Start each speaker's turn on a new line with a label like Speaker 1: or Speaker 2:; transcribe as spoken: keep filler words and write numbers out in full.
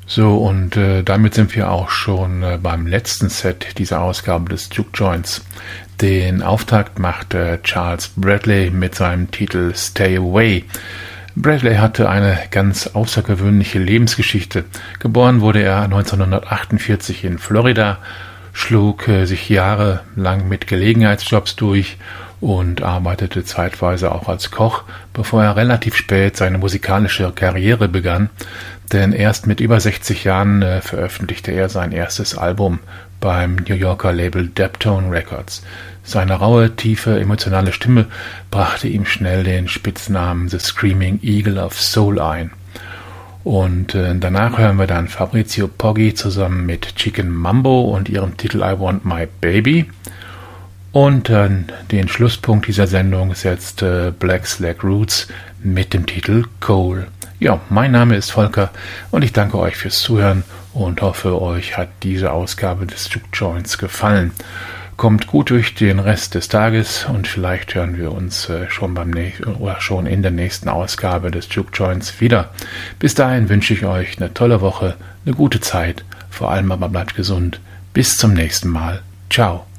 Speaker 1: So, und äh, damit sind wir auch schon äh, beim letzten Set dieser Ausgabe des Juke Joints. Den Auftakt machte Charles Bradley mit seinem Titel Stay Away. Bradley hatte eine ganz außergewöhnliche Lebensgeschichte. Geboren wurde er neunzehnhundertachtundvierzig in Florida, schlug äh, sich jahrelang mit Gelegenheitsjobs durch und arbeitete zeitweise auch als Koch, bevor er relativ spät seine musikalische Karriere begann, denn erst mit über sechzig Jahren äh, veröffentlichte er sein erstes Album beim New Yorker Label Deptone Records. Seine raue, tiefe, emotionale Stimme brachte ihm schnell den Spitznamen The Screaming Eagle of Soul ein. Und äh, danach hören wir dann Fabrizio Poggi zusammen mit Chicken Mambo und ihrem Titel I Want My Baby. Und äh, den Schlusspunkt dieser Sendung setzt äh, Black Slag Roots mit dem Titel Coal. Ja, mein Name ist Volker und ich danke euch fürs Zuhören und hoffe, euch hat diese Ausgabe des Juke Joints gefallen. Kommt gut durch den Rest des Tages und vielleicht hören wir uns äh, schon beim nächsten oder schon in der nächsten Ausgabe des Juke Joints wieder. Bis dahin wünsche ich euch eine tolle Woche, eine gute Zeit, vor allem aber bleibt gesund. Bis zum nächsten Mal. Ciao.